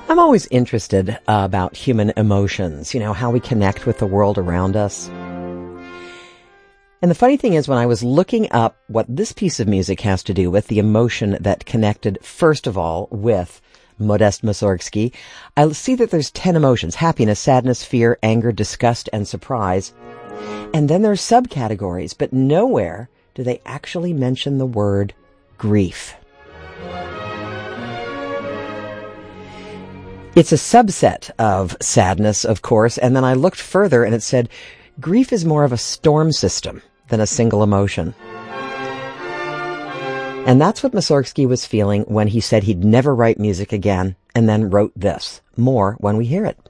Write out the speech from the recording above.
I'm always interested about human emotions, how we connect with the world around us. And the funny thing is, when I was looking up what this piece of music has to do with the emotion that connected, first of all, with Modest Mussorgsky, I see that there's 10 emotions: happiness, sadness, fear, anger, disgust, and surprise. And then there's subcategories, but nowhere do they actually mention the word grief. It's a subset of sadness, of course, and then I looked further and it said grief is more of a storm system than a single emotion. And that's what Mussorgsky was feeling when he said he'd never write music again, and then wrote this. More when we hear it.